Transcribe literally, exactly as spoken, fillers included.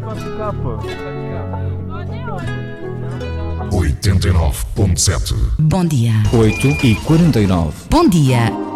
oitenta e nove ponto sete. Bom dia. oito e quarenta e nove. Bom dia.